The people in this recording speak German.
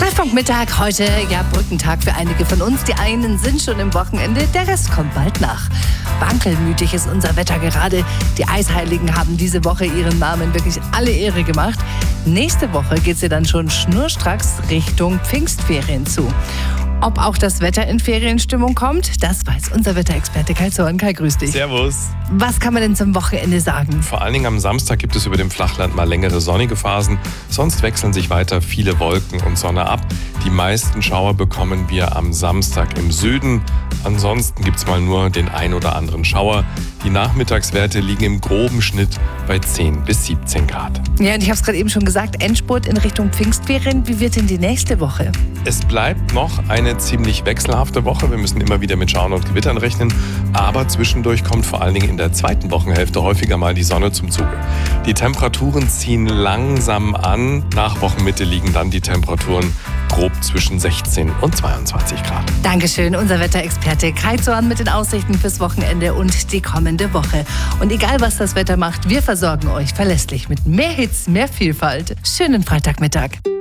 Treffpunktmittag heute, ja, Brückentag für einige von uns. Die einen sind schon im Wochenende, der Rest kommt bald nach. Wankelmütig ist unser Wetter gerade. Die Eisheiligen haben diese Woche ihren Namen wirklich alle Ehre gemacht. Nächste Woche geht sie dann schon schnurstracks Richtung Pfingstferien zu. Ob auch das Wetter in Ferienstimmung kommt, das weiß unser Wetterexperte Kai Zorn. Kai, grüß dich. Servus. Was kann man denn zum Wochenende sagen? Vor allen Dingen am Samstag gibt es über dem Flachland mal längere sonnige Phasen. Sonst wechseln sich weiter viele Wolken und Sonne ab. Die meisten Schauer bekommen wir am Samstag im Süden. Ansonsten gibt es mal nur den ein oder anderen Schauer. Die Nachmittagswerte liegen im groben Schnitt bei 10 bis 17 Grad. Ja, und ich habe es gerade eben schon gesagt, Endspurt in Richtung Pfingstferien. Wie wird denn die nächste Woche? Es bleibt noch eine ziemlich wechselhafte Woche. Wir müssen immer wieder mit Schauern und Gewittern rechnen. Aber zwischendurch kommt vor allen Dingen in der zweiten Wochenhälfte häufiger mal die Sonne zum Zuge. Die Temperaturen ziehen langsam an. Nach Wochenmitte liegen dann die Temperaturen grob zwischen 16 und 22 Grad. Dankeschön, unser Wetterexperte Kai Zorn mit den Aussichten fürs Wochenende und die kommende Woche. Und egal, was das Wetter macht, wir versorgen euch verlässlich mit mehr Hits, mehr Vielfalt. Schönen Freitagmittag.